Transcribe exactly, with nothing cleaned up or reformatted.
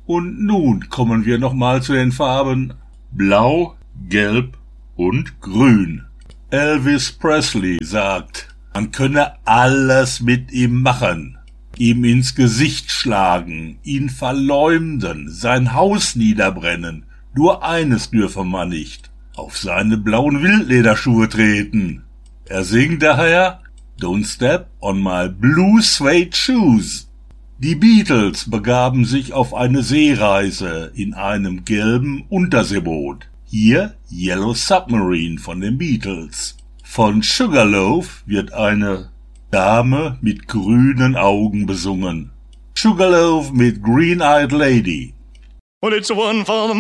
Und nun kommen wir nochmal zu den Farben Blau, Gelb und Grün. Elvis Presley sagt, man könne alles mit ihm machen, ihm ins Gesicht schlagen, ihn verleumden, sein Haus niederbrennen. Nur eines dürfe man nicht, auf seine blauen Wildlederschuhe treten. Er singt daher, Don't step on my blue suede shoes. Die Beatles begaben sich auf eine Seereise in einem gelben Unterseeboot. Hier Yellow Submarine von den Beatles. Von Sugarloaf wird eine Dame mit grünen Augen besungen. Sugarloaf mit Green-Eyed Lady. Well, it's one for the